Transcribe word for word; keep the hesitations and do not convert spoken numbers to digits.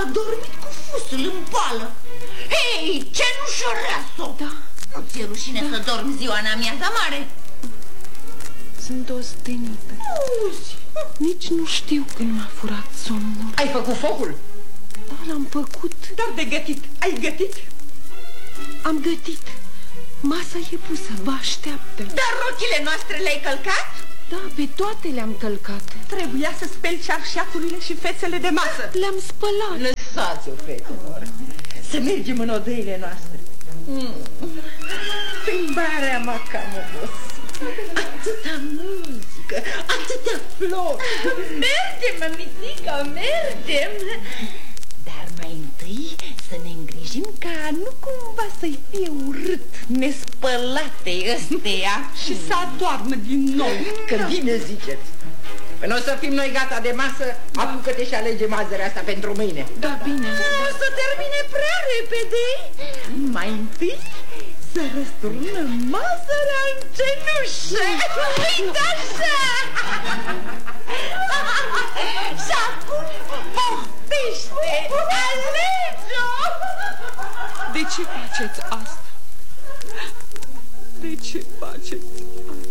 dormit cu fusul în poală. Hei, cenușăreasă! Da. Nu ți-e rușine da. să dormi ziua în amiaza mare? Sunt ostenită. Auzi? Nici nu știu când m-a furat somnul. Ai făcut focul? Da, l-am făcut. Dar de gătit, ai gătit? Am gătit. Masa e pusă, vă așteaptă. Dar rochile noastre le-ai călcat? Da, pe toate le-am călcat. Trebuia să speli cearșafurile și fețele de masă. Le-am spălat. Lăsați-o, fetelor. Să mergem în odeile noastre. mm. Plimbarea m-a cam obosit. Atâta muzică, atâtea flori. Mergem, mămitică, mergem. Dar mai întâi să ne îngrijim ca nu cumva să-i fie urât nespălate ăstea. Și să adoarmă din nou. Că bine ziceți. Până o să fim noi gata de masă, da. Apucă-te și alege mazărea asta pentru mâine. Da, bine. O să termine prea repede. Mai întâi să răsturnăm mazărea în cenușă. Uite așa. Și acum poftește, alege-o. De ce faceți asta? De ce faceți asta?